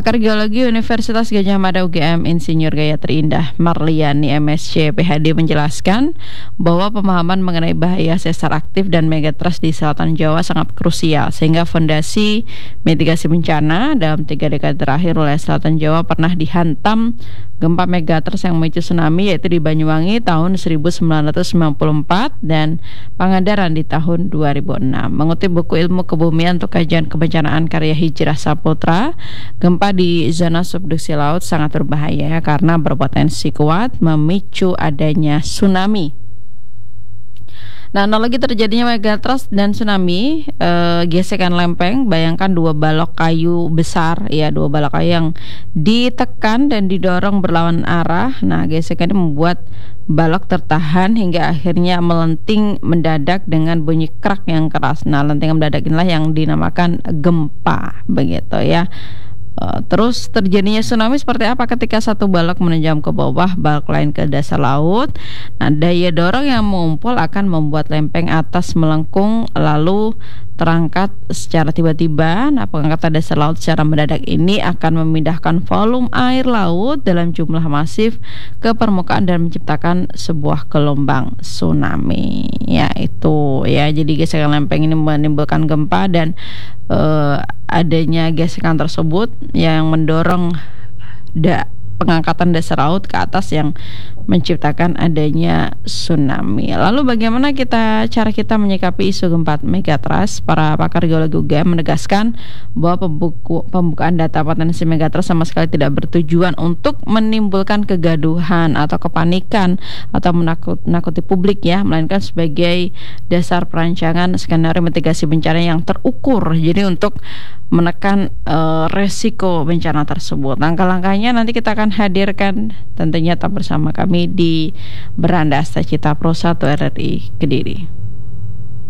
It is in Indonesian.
Pakar Geologi Universitas Gadjah Mada UGM Insinyur Gayatri Indah Marliani MSc PhD menjelaskan bahwa pemahaman mengenai bahaya sesar aktif dan megatrust di selatan Jawa sangat krusial, sehingga fondasi mitigasi bencana dalam 3 dekade terakhir wilayah selatan Jawa pernah dihantam gempa megatrust yang memicu tsunami, yaitu di Banyuwangi tahun 1994 dan Pangandaran di tahun 2006. Mengutip buku Ilmu Kebumian untuk Kajian Kebencanaan karya Hijrah Saputra, gempa di zona subduksi laut sangat berbahaya karena berpotensi kuat memicu adanya tsunami. Nah, analogi terjadinya megatrust dan tsunami, gesekan lempeng, bayangkan 2 balok kayu besar, ya 2 balok kayu yang ditekan dan didorong berlawan arah. Nah, gesekan ini membuat balok tertahan hingga akhirnya melenting mendadak dengan bunyi krak yang keras. Nah, lentingan mendadak inilah yang dinamakan gempa, begitu ya. Terus terjadinya tsunami seperti apa ketika satu balok menenjam ke bawah, balok lain ke dasar laut. Nah, daya dorong yang mengumpul akan membuat lempeng atas melengkung lalu terangkat secara tiba-tiba. Nah, pengangkatan dasar laut secara mendadak ini akan memindahkan volume air laut dalam jumlah masif ke permukaan dan menciptakan sebuah gelombang tsunami. Ya, itu ya. Jadi gesekan lempeng ini menimbulkan gempa dan adanya gesekan tersebut yang mendorong pengangkatan dasar laut ke atas yang menciptakan adanya tsunami. Lalu bagaimana cara kita menyikapi isu gempa megatrust? Para pakar geologi UGM menegaskan bahwa pembukaan data potensi megatrust sama sekali tidak bertujuan untuk menimbulkan kegaduhan atau kepanikan atau menakuti publik ya, melainkan sebagai dasar perancangan skenario mitigasi bencana yang terukur. Jadi untuk menekan resiko bencana tersebut. Langkah-langkahnya nanti kita akan hadirkan, tentunya tetap bersama kami di Beranda Asta Cita Pro 1 RRI Kediri.